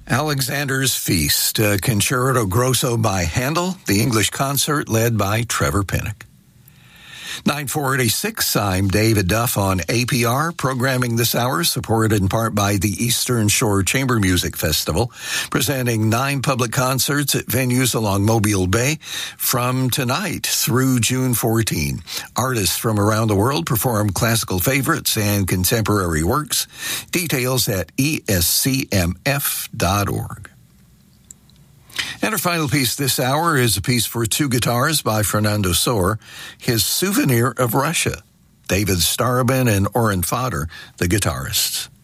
Alexander's Feast, a concerto grosso by Handel, the English concert led by Trevor Pinnock. 9:46, I'm David Duff on APR. Programming this hour supported in part by the Eastern Shore Chamber Music Festival, presenting 9 public concerts at venues along Mobile Bay from tonight through June 14. Artists from around the world perform classical favorites and contemporary works. Details at escmf.org. And our final piece this hour is a piece for 2 guitars by Fernando Sohr, his Souvenir of Russia. David Starobin and Oren Fodor, the guitarists.